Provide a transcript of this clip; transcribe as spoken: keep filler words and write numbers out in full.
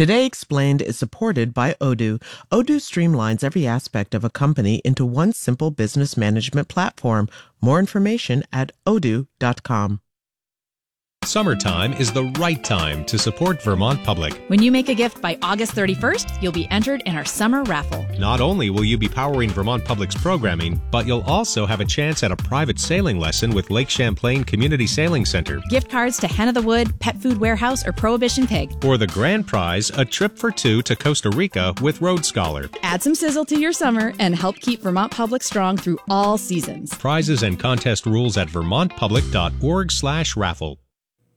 Today Explained is supported by Odoo. Odoo streamlines every aspect of a company into one simple business management platform. More information at odoo dot com. Summertime is the right time to support Vermont Public. When you make a gift by August thirty-first, you'll be entered in our summer raffle. Not only will you be powering Vermont Public's programming, but you'll also have a chance at a private sailing lesson with Lake Champlain Community Sailing Center. Gift cards to Hen of the Wood, Pet Food Warehouse, or Prohibition Pig. For the grand prize, a trip for two to Costa Rica with Road Scholar. Add some sizzle to your summer and help keep Vermont Public strong through all seasons. Prizes and contest rules at vermont public dot org slash raffle.